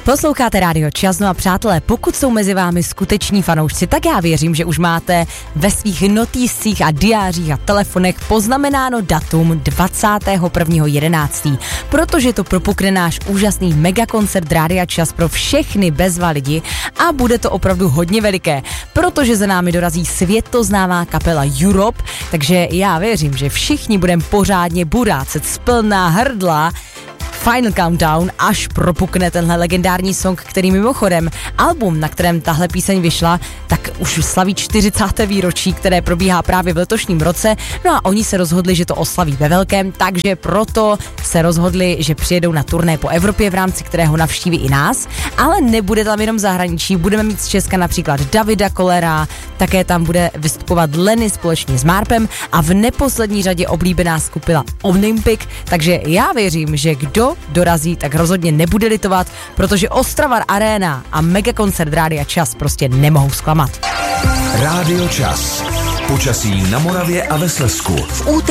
Posloucháte Rádio Čas, no a přátelé, pokud jsou mezi vámi skuteční fanoušci, tak já věřím, že už máte ve svých notýscích a diářích a telefonech poznamenáno datum 21.11., protože to propukne náš úžasný megakoncert Rádia Čas pro všechny bezva lidi a bude to opravdu hodně veliké, protože za námi dorazí světoznámá kapela Europe, takže já věřím, že všichni budeme pořádně burácet z plná hrdla Final Countdown, až propukne tenhle legendární song, který mimochodem album, na kterém tahle píseň vyšla, tak už slaví 40. výročí, které probíhá právě v letošním roce. No a oni se rozhodli, že to oslaví ve velkém, takže proto se rozhodli, že přijedou na turné po Evropě, v rámci kterého navštíví i nás, ale nebude tam jenom zahraničí, budeme mít z Česka například Davida Kollera, také tam bude vystupovat Lenny společně s Marpem a v neposlední řadě oblíbená skupina Olympic, takže já věřím, že kdo dorazí, tak rozhodně nebude litovat, protože Ostrava Arena a megakoncert Rádia Čas prostě nemohou zklamat. Rádio Čas. Počasí na Moravě a ve Slezsku. V úterý